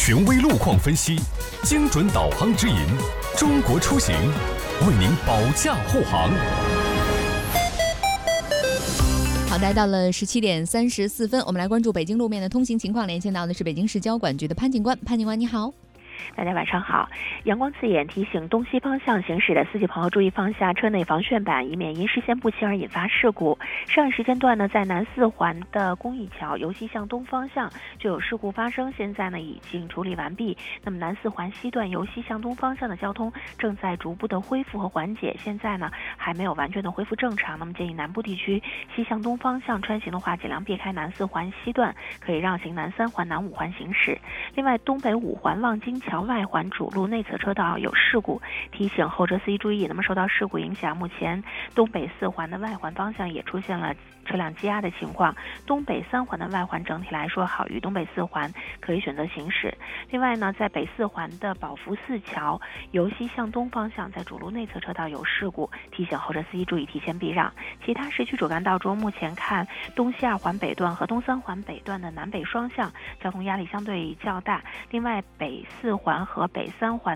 权威路况分析，精准导航指引，中国出行为您保驾护航。 好，来到了17:34，我们来关注北京路面的通行情况。连线到的是北京市交管局的潘警官，潘警官你好。 大家晚上好，阳光刺眼，提醒东西方向行驶的司机朋友注意放下车内防眩板，以免因视线不清而引发事故。上一时间段呢，在南四环的公益桥由西向东方向就有事故发生，现在呢已经处理完毕。那么南四环西段由西向东方向的交通正在逐步的恢复和缓解，现在呢还没有完全的恢复正常。那么建议南部地区西向东方向穿行的话，尽量避开南四环西段，可以让行南三环、南五环行驶。另外，东北五环望京桥外环主路内侧车道有事故，提醒后车司机注意。那么受到事故影响，目前东北四环的外环方向也出现了车辆积压的情况，东北三环的外环整体来说好于东北四环，可以选择行驶。另外呢，在北四环的宝福寺桥由西向东方向在主路内侧车道有事故，提醒后车司机注意提前避让。其他市区主干道中，目前看东西二环北段和东三环北段的南北双向交通压力相对较大。另外，北四环和北三环